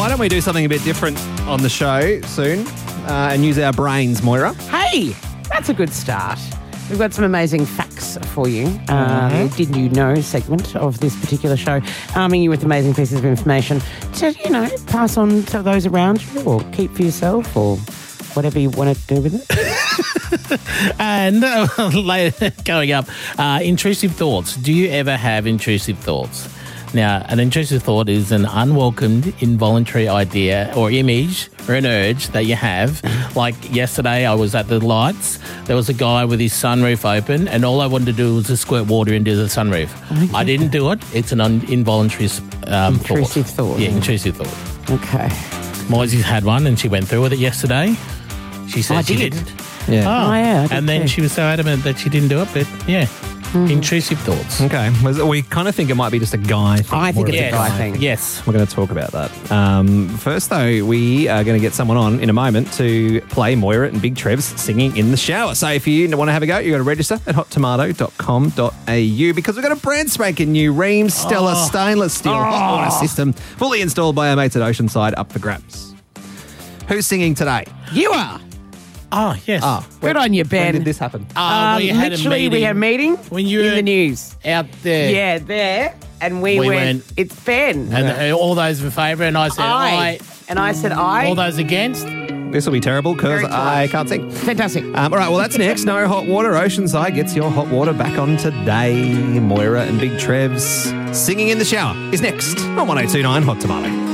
Why don't we do something a bit different on the show soon and use our brains, Moira? Hey, that's a good start. We've got some amazing facts for you. Did you know segment of this particular show, arming you with amazing pieces of information to, pass on to those around you or keep for yourself or whatever you want to do with it. And later, going up, intrusive thoughts. Do you ever have intrusive thoughts? Now, an intrusive thought is an unwelcomed, involuntary idea or image or an urge that you have. Like yesterday, I was at the lights. There was a guy with his sunroof open, and all I wanted to do was to squirt water into the sunroof. Okay. I didn't do it. It's an involuntary intrusive thought. Yeah, intrusive thought. Okay. Moisey had one, and she went through with it yesterday. She said she didn't. Yeah. Oh, yeah. I did And then too. she was so adamant that she didn't do it, but yeah. Intrusive thoughts. Okay. We kind of think it might be just a guy thing. I think more it's than a guy thing. Yes. We're going to talk about that. First, though, we are going to get someone on in a moment to play Moira and Big Trev's Singing in the Shower. So if you want to have a go, you've got to register at hottomato.com.au because we've got a brand spanking new Rheem Stella stainless steel hot water system fully installed by our mates at Oceanside up for grabs. Who's singing today? You are. Oh, yes. Good on you, Ben. When did this happen? We had a literally, meeting. we had a meeting When you in were the news. out there. Yeah, there. And we We went, went- it's Ben. And all those in favour, and I said, I. And I said, I. All those against? This will be terrible because Very I close. can't sing. Fantastic. All right, well, that's next. No hot water. Oceanside gets your hot water back on today. Moira and Big Trev's Singing in the Shower is next on 1029 Hot Tomato.